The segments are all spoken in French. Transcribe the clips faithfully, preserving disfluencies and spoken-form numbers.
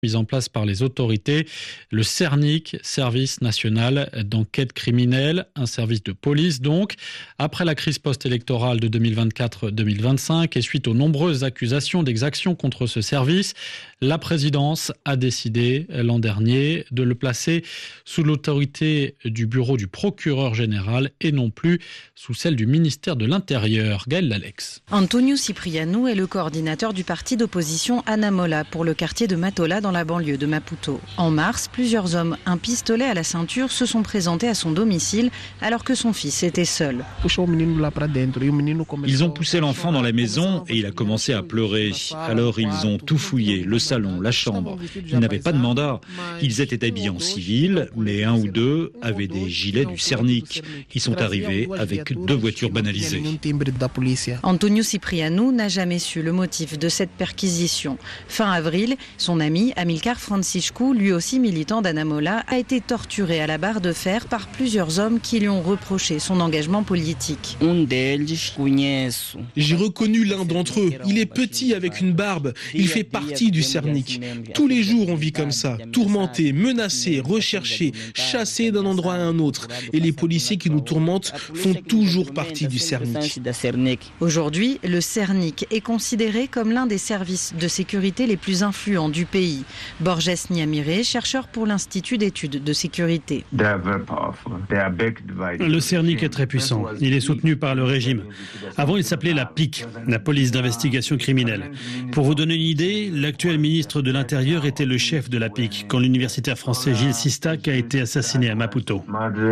mis en place par les autorités, le CERNIC, Service national d'enquête criminelle, un service de police donc. Après la crise post-électorale de deux mille vingt-quatre deux mille vingt-cinq et suite aux nombreuses accusations d'exaction contre ce service, la présidence a décidé l'an dernier de le placer sous l'autorité du bureau du procureur général et non plus sous celle du ministère de l'Intérieur. Gaël Lalex. Antonio Cipriano est le coordinateur du parti d'opposition Anamola pour le quartier de Matola dans la banlieue de Maputo. En mars, plusieurs hommes, un pistolet à la ceinture, se sont présentés à son domicile alors que son fils était seul. Ils ont poussé l'enfant dans la maison et il a commencé à pleurer. Alors ils ont tout fouillé, le salon, la chambre. Ils n'avaient pas de mandat. Ils étaient habillés en civil, mais un ou deux avaient des gilets du CERNIC. Ils sont arrivés avec deux voitures banalisées. Antonio Cipriano n'a jamais su le motif de cette perquisition. Fin avril, son ami Amilcar Franciscu, lui aussi militant d'Anamola, a été torturé à la barre de fer par plusieurs hommes qui lui ont reproché son engagement politique. J'ai reconnu l'un d'entre eux. Il est petit avec une barbe. Il fait partie du CERNIC. Tous les jours, on vit comme ça, tourmenté, menacé, recherché, chassé d'un endroit à un autre. Et les policiers qui nous tourmentent font toujours partie du CERNIC. Aujourd'hui, le CERNIC est considéré comme l'un des services de sécurité les plus influents du pays. Borges Niamire, chercheur pour l'Institut d'études de sécurité. Le CERNIC est très puissant. Il est soutenu par le régime. Avant, il s'appelait la P I C, la police d'investigation criminelle. Pour vous donner une idée, l'actuel ministre de l'Intérieur était le chef de la P I C quand l'universitaire français Gilles Sistac a été assassiné à Maputo.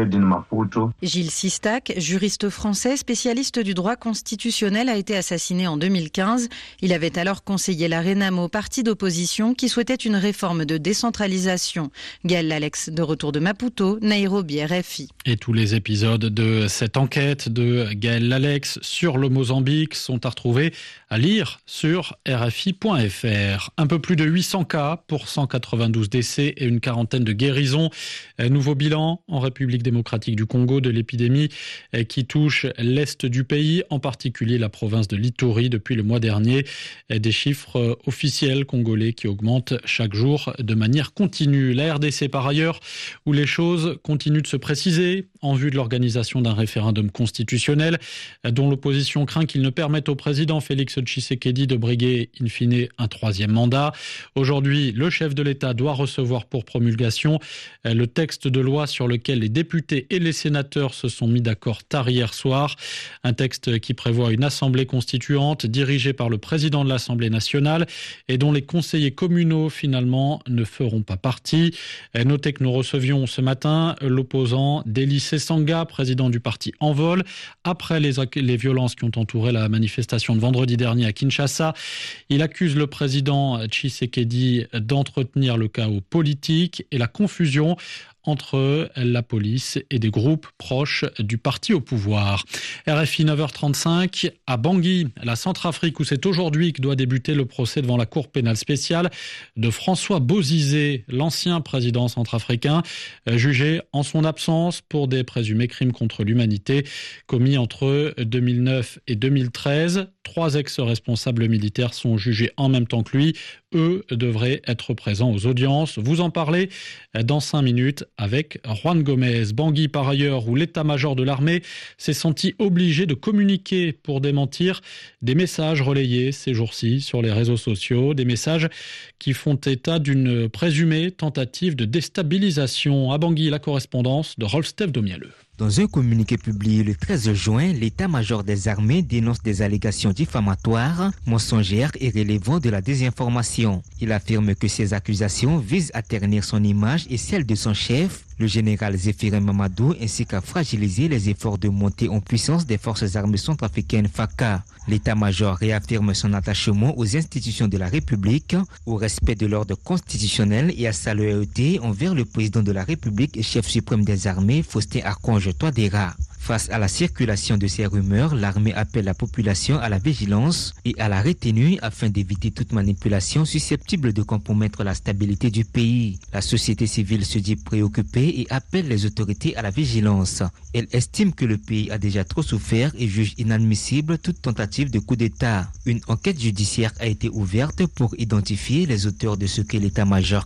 Gilles Sistac, juriste français spécialiste du droit constitutionnel, a été assassiné en deux mille quinze. Il avait alors conseillé la Renamo, parti d'opposition qui souhaitait une réforme de décentralisation. Gaël Lalex, de retour de Maputo, Nairobi, R F I. Et tous les épisodes de cette enquête de Gaël Lalex sur le Mozambique sont à retrouver, à lire sur R F I point F R. Un peu plus de huit cents cas pour cent quatre-vingt-douze décès et une quarantaine de guérisons. Nouveau bilan en République démocratique du Congo de l'épidémie qui touche l'est du pays, en particulier la province de l'Ituri depuis le mois dernier. Des chiffres officiels congolais qui augmentent chaque jour de manière continue. La R D C par ailleurs, où les choses continuent de se préciser en vue de l'organisation d'un référendum constitutionnel dont l'opposition craint qu'il ne permette au président Félix Tshisekedi de briguer in fine un troisième mandat. Aujourd'hui, le chef de l'État doit recevoir pour promulgation le texte de loi sur lequel les députés et les sénateurs se sont mis d'accord tard hier soir. Un texte qui prévoit une assemblée constituante dirigée par le président de l'Assemblée nationale et dont les conseillers communaux finalement ne feront pas partie. Notez que nous recevions ce matin l'opposant Délice Sanga, président du parti Envol, après les, les violences qui ont entouré la manifestation de vendredi dernier à Kinshasa. Il accuse le président Tshisekedi d'entretenir le chaos politique et la confusion entre la police et des groupes proches du parti au pouvoir. R F I neuf heures trente-cinq à Bangui, la Centrafrique, où c'est aujourd'hui que doit débuter le procès devant la Cour pénale spéciale de François Bozizé, l'ancien président centrafricain, jugé en son absence pour des présumés crimes contre l'humanité commis entre deux mille neuf et deux mille treize. Trois ex-responsables militaires sont jugés en même temps que lui. Eux devraient être présents aux audiences. Vous en parlez dans cinq minutes avec Juan Gomez. Bangui, par ailleurs, où l'état-major de l'armée s'est senti obligé de communiquer pour démentir des messages relayés ces jours-ci sur les réseaux sociaux. Des messages qui font état d'une présumée tentative de déstabilisation. À Bangui, la correspondance de Rolf-Steph Domialeux. Dans un communiqué publié le treize juin, l'état-major des armées dénonce des allégations diffamatoires, mensongères et relevant de la désinformation. Il affirme que ces accusations visent à ternir son image et celle de son chef, le général Zéphirin Mamadou, ainsi qu'à fragiliser les efforts de montée en puissance des forces armées centrafricaines F A C A. L'état-major réaffirme son attachement aux institutions de la République, au respect de l'ordre constitutionnel et à sa loyauté envers le président de la République et chef suprême des armées, Faustin Archange Touadéra. Face à la circulation de ces rumeurs, l'armée appelle la population à la vigilance et à la retenue afin d'éviter toute manipulation susceptible de compromettre la stabilité du pays. La société civile se dit préoccupée et appelle les autorités à la vigilance. Elle estime que le pays a déjà trop souffert et juge inadmissible toute tentative de coup d'État. Une enquête judiciaire a été ouverte pour identifier les auteurs de ce que l'état-major